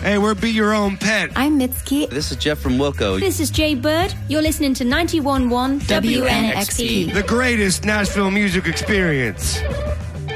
Hey, we're Be Your Own Pet. I'm Mitski. This is Jeff from Wilco. This is Jay Bird. You're listening to 91.1 WNXP. The greatest Nashville music experience.